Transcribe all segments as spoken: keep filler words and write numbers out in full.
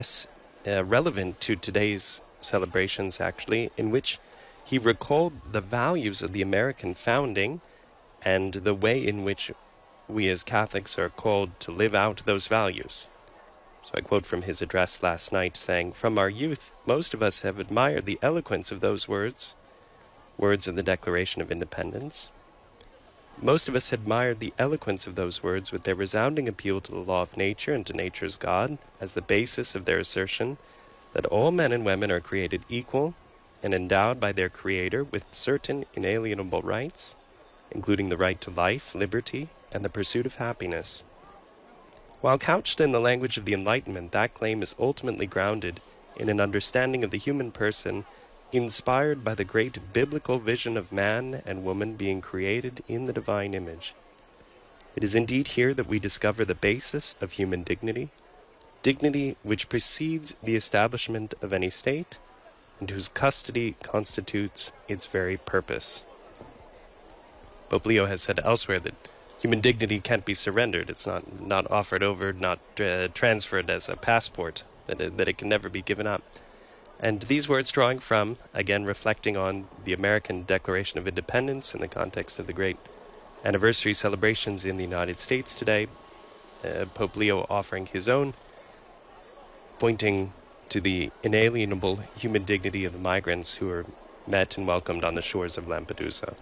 address uh, relevant to today's celebrations, actually, in which he recalled the values of the American founding and the way in which we as Catholics are called to live out those values. So I quote from his address last night, saying, "From our youth, most of us have admired the eloquence of those words, words of the Declaration of Independence. Most of us admired the eloquence of those words with their resounding appeal to the law of nature and to nature's God as the basis of their assertion that all men and women are created equal and endowed by their Creator with certain inalienable rights, including the right to life, liberty, and the pursuit of happiness. While couched in the language of the Enlightenment, that claim is ultimately grounded in an understanding of the human person inspired by the great biblical vision of man and woman being created in the divine image. It is indeed here that we discover the basis of human dignity, dignity which precedes the establishment of any state, and whose custody constitutes its very purpose." Pope Leo has said elsewhere that human dignity can't be surrendered. It's not, not offered over, not uh, transferred as a passport, that it, that it can never be given up. And these words drawing from, again reflecting on the American Declaration of Independence in the context of the great anniversary celebrations in the United States today, uh, Pope Leo offering his own, pointing to the inalienable human dignity of the migrants who are met and welcomed on the shores of Lampedusa.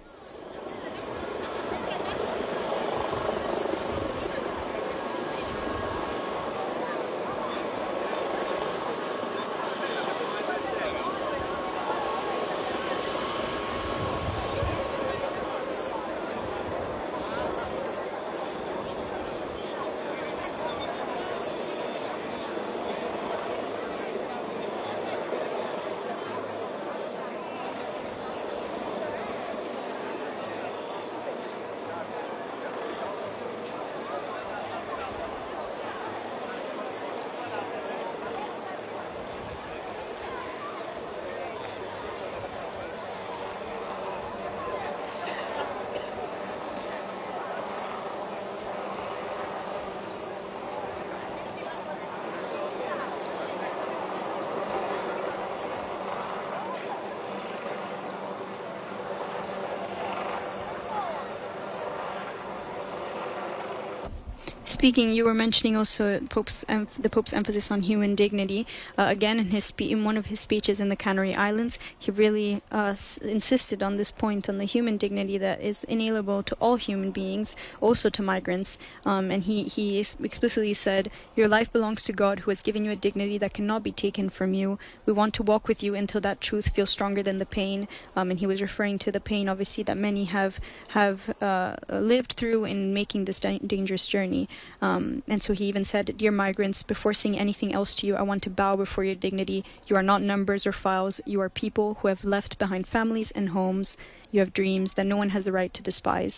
Speaking, you were mentioning also Pope's em- the Pope's emphasis on human dignity. Uh, again, in his spe- in one of his speeches in the Canary Islands, he really uh, s- insisted on this point on the human dignity that is inalienable to all human beings, also to migrants. Um, and he he ex- explicitly said, "Your life belongs to God, who has given you a dignity that cannot be taken from you. We want to walk with you until that truth feels stronger than the pain." Um, and he was referring to the pain, obviously, that many have have uh, lived through in making this da- dangerous journey. Um, and so he even said, "Dear migrants, before saying anything else to you, I want to bow before your dignity. You are not numbers or files. You are people who have left behind families and homes. You have dreams that no one has the right to despise."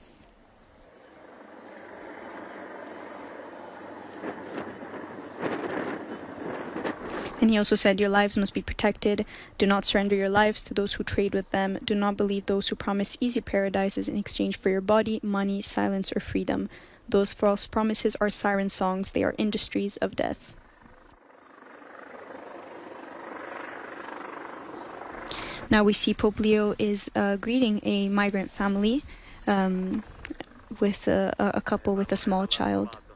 And he also said, "Your lives must be protected. Do not surrender your lives to those who trade with them. Do not believe those who promise easy paradises in exchange for your body, money, silence, or freedom. Those false promises are siren songs. They are industries of death." Now we see Pope Leo is uh, greeting a migrant family um, with a, a couple with a small child.